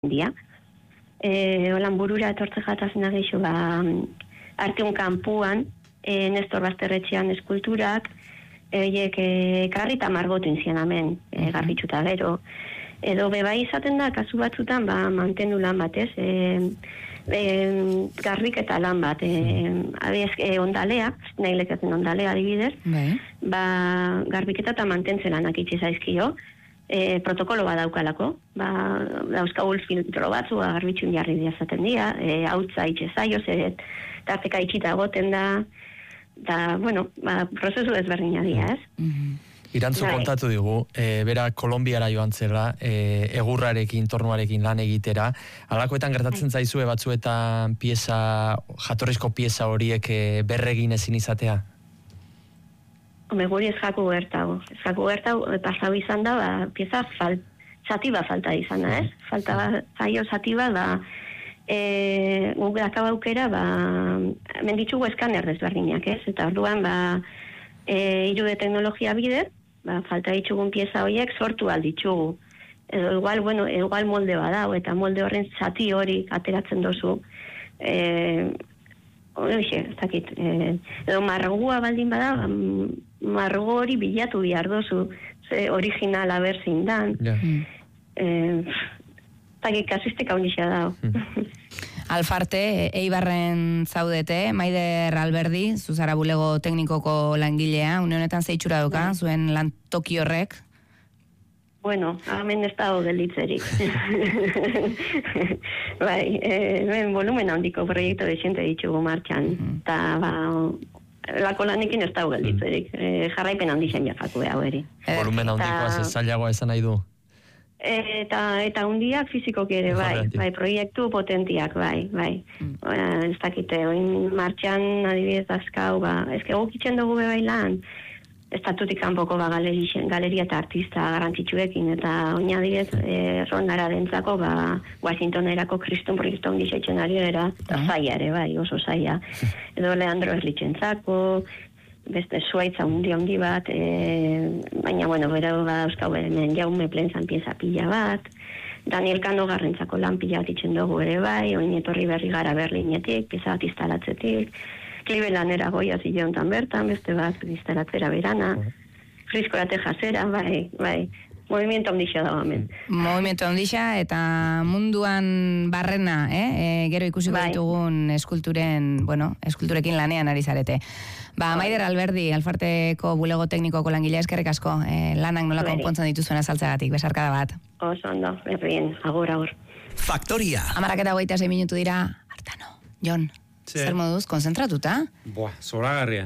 dia. Olan burura etortze jatazena geixo, Arteun kanpuan, Nestor Basterretxean eskulturak, eiek karri eta margotu inzian hemen, garbitxuta gero. Edo beba izaten da, kasu batzutan, mantendu lan batez, garbik eta lan bat, ondalea, nahi lekatzen ondalea adibidez, garbiketa eta mantentze lanak itxe zaizkio, protokolo bat daukalako, dauzkagul filtro batzu, garbitxun jarri diazaten dira, hautza itxe zaio, tarteka itxita egoten da, prozesu ezberdina dira, ez? Irantzu kontatu digu, bera Kolonbiara joan zela, egurrarekin, tornuarekin lan egitera. Halakoetan gertatzen zaizue batzuetan jatorrizko pieza horiek berregin ezin izatea? Guri ez jaku gertago. Pasau izan da, pieza zati bat falta izan da, ez? Falta zaio zati bat, guk dakabaukera, menditzugu eskaner desberdinak, ez? Eta orduan, 3D teknologia bidez, falta ditzugun pieza horiek sortu alditzugu. Edo igual molde badau, eta molde horren zati hori ateratzen dozu. Edo margua baldin bada, margo hori bilatu bihar dozu, originala berzin dan. Kasuistika unixea dao. Alfarte, Eibarren zaudete, Maider Alberdi, zuzara bulego teknikoko langilea, une honetan zeitxura duka, zuen lan toki horrek? Bueno, hemen ez dago gelditzerik. Volumen handiko proiektu desiente ditugu martxan, eta lako lanekin ez dago gelditzerik. Jarraipen handi zen jafatu hau eri. Volumen handikoa zailagoa esan nahi du? Eta hundiak fizikoki ere, bai, proiektu potentiak, bai. Ez dakite, oin martxan adibidez azkau, ezke gokitzen dugu bai lan, estatutik kanpoko galeria eta artista garrantzitsuekin, eta oin adibidez rondara dentzako, Washingtonerako kriston proiektu hondi seitzen ari era, eta zaila ere, bai, oso zaila. Edo Leandro Erlitzentzako, beste zuaitza handi bat, baina, bera dauzkau hemen Jaume Plenzan pieza pila bat, Daniel Kando Garrentzako lan pila bat itzen dugu ere bai, oin etorri berri gara Berlinetik, pieza bat instalatzetik, Klibelanera goia zilontan bertan, beste bat instalatzera berana, Friskola Tejasera, bai. Movimiento handixa da hemen. Movimiento handixa eta munduan barrena, gero ikusiko ditugun eskulturekin lanean ari zarete. Maider Alberdi, Alfarteko bulego teknikoko langilea, eskerrik asko, lanak nola konpontzen dituzuen azaltzagatik, besarkada bat. Oso ondo, berrien, agur. Faktoria. 11:26 minutu dira, Artano, Jon. Zer moduz, konzentratuta? Zoragarria.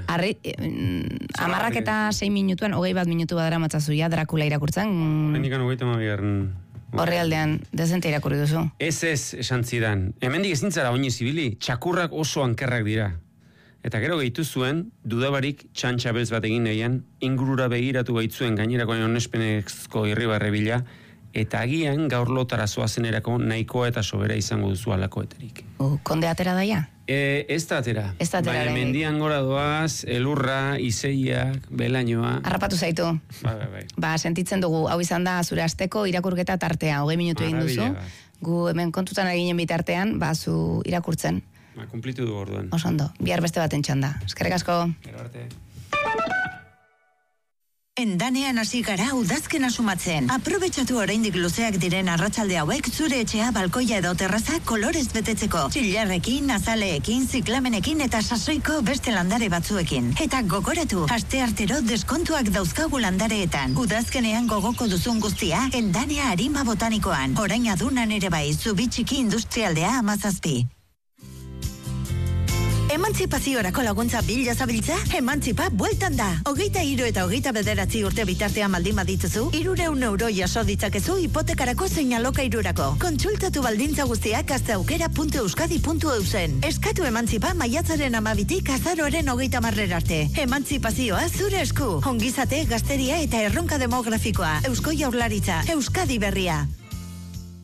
11:06 minutuan, 21 minutu badara matzazuia, Drakula irakurtzen. Hendikan 32. Horri aldean, dezente irakurri duzu. Ez, esan zidan. Hemendik ezintzara oinez ibili, txakurrak oso ankerrak dira. Eta gero gehitu zuen, dudabarik txantxa beltz bat egin nahian, ingurura begiratu gaitzuen gainerako onespenezko irribarre bila, eta agian gaur lotara zoazenerako nahikoa eta sobera izango duzu alakoeterik. Konde atera daia? Ez da atera. Baina mendian gora doaz, elurra, izeiak, belainoa. Harrapatu zaitu. Bai. Sentitzen dugu, hau izan da zure asteko irakurketa tartea, 20 minutu egin duzu. Gu hemen kontutan eginen bitartean, zu irakurtzen. Kumplitu du orduan. Oso ondo, bihar beste baten txanda. Eskerrik asko. Gero arte. Endanean hasi gara udazkena sumatzen. Aprobetxatu oraindik luzeak diren arratsalde hauek zure etxea, balkoia edo terraza kolorez betetzeko. Txilarrekin, azaleekin, ziklamenekin eta sasoiko beste landare batzuekin. Eta gogoratu, asteartero deskontuak dauzkagu landareetan. Udazkenean gogoko duzun guztia, Endanea Arima Botanikoan. Orain adunan ere bai, Zubitxiki Industrialdea 17. Emantzipaziorako laguntza bila zabiltza? Emantzipa bueltan da. 23 eta 29 urte bitartean baldin badituzu, 300 euro jaso ditzakezu hipotekarako zein alokairurako. Kontsultatu baldintza guztiak gaztaukera.euskadi.eusen. Eskatu Emantzipa maiatzaren 12tik azaroaren 30 arte. Emantzipazioa zure esku. Ongizate, gazteria eta erronka demografikoa. Eusko Jaurlaritza, Euskadi berria.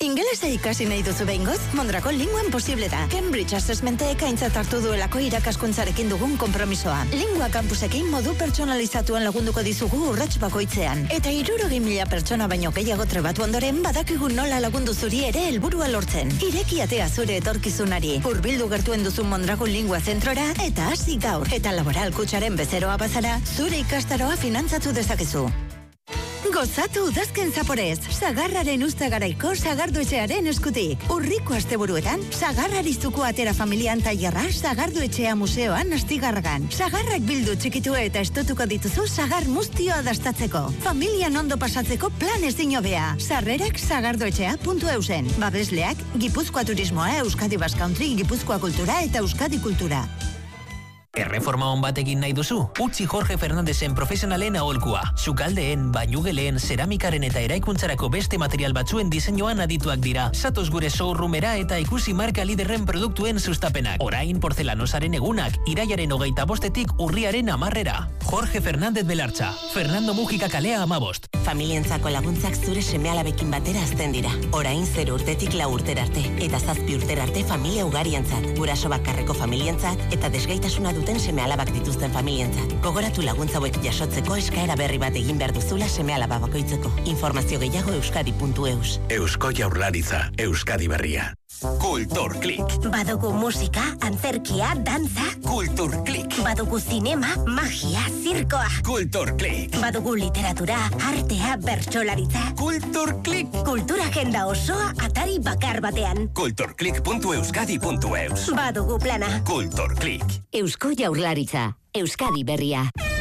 Ingelesa ikasi nahi duzu behingoz? Mondragon Linguan posible da. Cambridge Assessmentek aintzat hartu duelako irakaskuntzarekin dugun konpromisoa. Lingua campusekin modu pertsonalizatuan lagunduko dizugu urrats bakoitzean. Eta 60.000 pertsona baino gehiago trebatu ondoren badakigu nola lagundu zuri ere helburua lortzen. Ireki atea zure etorkizunari. Hurbildu gertuen duzun Mondragon Lingua zentrora eta hasi gaur. Eta laboral kutsaren bezeroa bazara, zure ikastaroa finantzatu dezakezu. Gozatu udazken zaporez, Sagarraren Uztagaraiko Sagardoetxearen eskutik. Urriko asteburuetan, Sagarrarizuko atera familian tailerra Sagardoetxea museoan astigarragan. Sagarrak bildu txikitu eta estotuko dituzu sagar muztioa dastatzeko. Familian ondo pasatzeko plan ezin hobea. Sarrerak sagardoetxea.eusen. Babesleak, Gipuzkoa Turismoa, Euskadi Basque Country, Gipuzkoa Kultura eta Euskadi Kultura. Erreforma on batekin nahi duzu? Utzi Jorge Fernandezen profesionalen aholkua. Sukaldeen, bainugeleen, zeramikaren eta eraikuntzarako beste material batzuen diseinuan adituak dira. Zatoz gure showroomera eta ikusi marka liderren produktuen sustapenak. Orain porcelanosaren egunak, iraiaren 25-etik urriaren 10-era. Jorge Fernández Belartza, Fernando Mujika kalea 15. Familientzako laguntzak zure seme-alabekin batera azten dira. Orain 0 urtetik 4 urtera arte, eta 7 urtera arte familia ugarientzat, guraso bakarreko familientzat, eta desgaitasuna duten seme-alabak dituzten familientzat. Gogoratu laguntza hauek jasotzeko eskaera berri bat egin behar duzula seme-alaba bakoitzeko. Informazio gehiago euskadi.eus. Eusko Jaurlaritza, Euskadi berria. Kulturklik. Badugu musika, antzerkia, dantza. Kulturklik. Badugu zinema, magia, zirkoa. Kulturklik. Badugu literatura, artea, bertsolaritza. Kulturklik. Kultura agenda osoa atari bakar batean. Kulturklik.euskadi.eus. Badugu plana. Kulturklik. Eusko Jaurlaritza, Euskadi berria.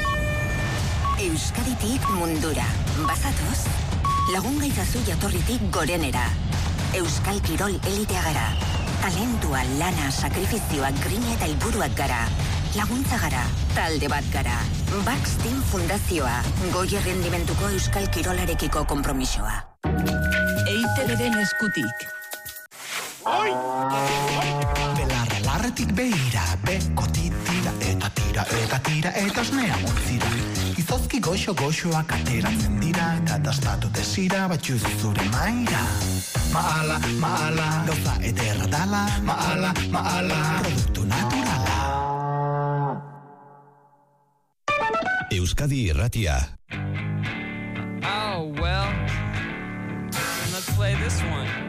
Euskaditik mundura. Bazatoz, lagungaitzazu jatorritik gorenera. Euskal Kirol elitea gara. Talentua, lana, sakrifizioak, grina eta helburuak gara. Laguntza gara, talde bat gara. Baxteam Fundazioa, goi errendimentuko Euskal Kirolarekiko konpromisoa. EITB-den eskutik. Belarra larretik behira, bekotitira, eta tira, eta osnea montzira. Izozki goxoak ateratzen dira, eta dastatu desira, batxuz zure maira. Maala, gauza ederra dala, maala, produktu naturala. Euskadi Irratia. Oh, well, let's play this one.